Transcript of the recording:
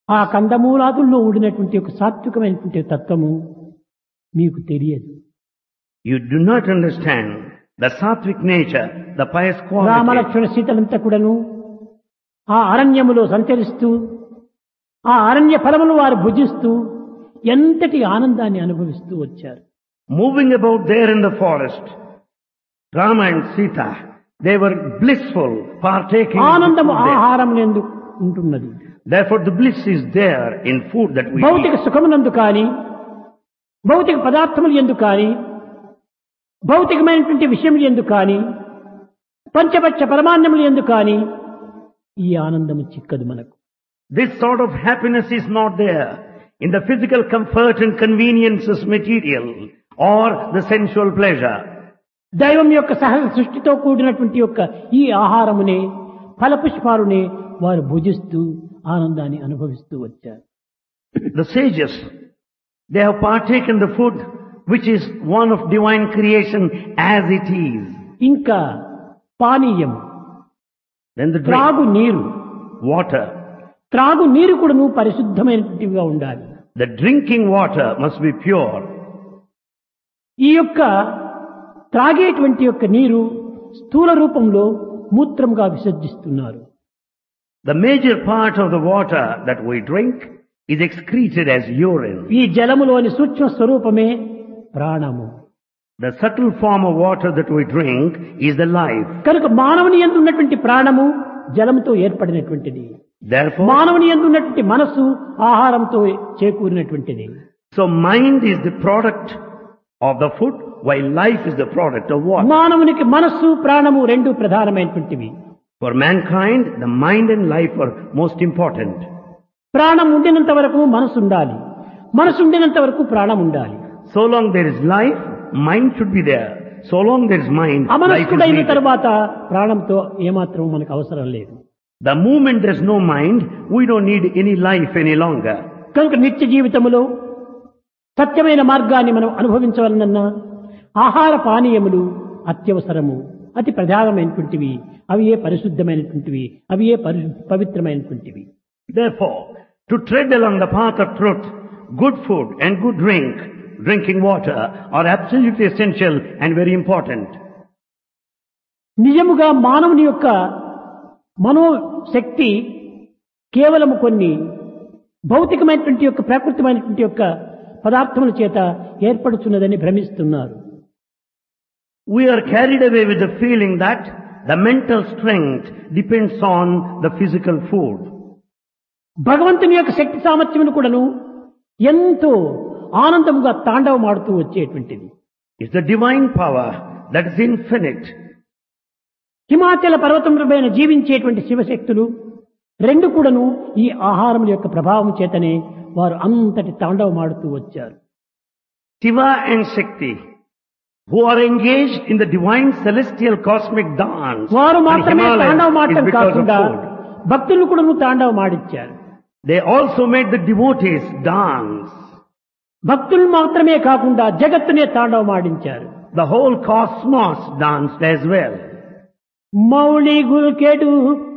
ఆ కందమూలాదుల్లో ఉండినటువంటి ఒక సాత్వికమైనటువంటి తత్వము మీకు తెలియదు. You do not understand the sattvic nature, the pious quality. Ramalakshmana సీతలంతా కూడాను ఆ అరణ్యములో సంచరిస్తూ ఆ అరణ్య ఫలములు వారు భుజిస్తూ ఎంతటి ఆనందాన్ని అనుభవిస్తూ వచ్చారు. Moving about there in the forest, Rama and Sita, they were blissful, partaking of ఆనందము the food there. ఆహారం నందు ఉంటున్నది. Therefore the bliss is there in food that we భౌతిక eat. సుఖమునందు కానీ భౌతిక పదార్థములు ఎందు కానీ భౌతికమైనటువంటి విషయములు ఎందు కానీ పంచపక్ష పరమాన్నములు ఎందు కానీ ఈ ఆనందము చిక్కదు మనకు. This sort of happiness is not there in the physical comfort and conveniences material or the sensual pleasure. దైవం యొక్క సహజ సృష్టితో కూడినటువంటి యొక్క ఈ ఆహారమునే ఫలపుష్పాలునే వారు భుజిస్తూ ఆనందాన్ని అనుభవిస్తూ వచ్చారు. The sages, they have partaken the food which is one of divine creation as it is. ఇంకా పానీయం, Then the త్రాగు drink, నీరు, water. త్రాగు నీరు కూడాను పరిశుద్ధమైనటువంటివిగా ఉండాలి. The drinking water must be pure. ఈ యొక్క త్రాగేటువంటి యొక్క నీరు స్థూల రూపంలో మూత్రంగా విసర్జిస్తున్నారు. The major part of the water that we drink is excreted as urine. ఈ జలములోని సూక్ష్మ స్వరూపమే ప్రాణము. The subtle form of water that we drink is the life. కనుక మానవుని యందు ఉన్నటువంటి ప్రాణము జలముతో ఏర్పడినటువంటిది. Therefore, మానవుని యందు ఉన్నటువంటి మనస్సు ఆహారంతో చేకూరినటువంటిది. so mind is the product of the food, while life is the product of water. మానవునికి మనస్సు ప్రాణము రెండు ప్రధానమైనటువంటివి. For mankind, the mind and life are most important. ప్రాణం ఉండినంత వరకు మనసు ఉండాలి, మనసు ఉండినంత వరకు ప్రాణం ఉండాలి. So long there is life, mind should be there. So long there is mind, life is అమనస్కుడైన needed. తర్వాత ప్రాణంతో ఏమాత్రం మనకు అవసరం లేదు. The moment there is no mind, we don't need any life any longer. కనుక నిత్య జీవితములో సత్యమైన మార్గాన్ని మనం అనుభవించవలనన్నా ఆహార పానీయములు అత్యవసరము, అతి ప్రధానమైనటువంటివి. అవి ఏ పరిశుద్ధమైనటువంటివి, అవి ఏ పవిత్రమైనటువంటివి. Therefore, to tread along the path of truth, good food and good drinking water are absolutely essential and very important. నిజముగా మానవుని యొక్క మనోశక్తి కేవలము కొన్ని భౌతికమైనటువంటి యొక్క ప్రాకృతికమైనటువంటి యొక్క పదార్థముల చేత ఏర్పడుతున్నదని భ్రమిస్తున్నారు. We are carried away with the feeling that the mental strength depends on the physical food. భగవంతుని యొక్క శక్తి సామర్థ్యమును కూడాను ఎంతో ఆనందముగా తాండవమాడుతూ వచ్చేటువంటిది. It's the divine power that is infinite. హిమాచల పర్వతములపైన జీవించేటువంటి శివశక్తులు రెండు కూడాను ఈ ఆహారముల యొక్క ప్రభావం చేతనే వారు అంతటి తాండవమాడుతూ వచ్చారు. Shiva and Shakti, who are engaged in the divine celestial cosmic dance, వారు and మాత్రమే Himalayas తాండవమాడటం is because of కాకుండా food. భక్తులు కూడాను తాండవమాడిచ్చారు. They also made the devotees dance. భక్తులు మాత్రమే కాకుండా జగత్తునే తాండవమాడించారు. The whole cosmos danced as well. Mouli గుల్కెడు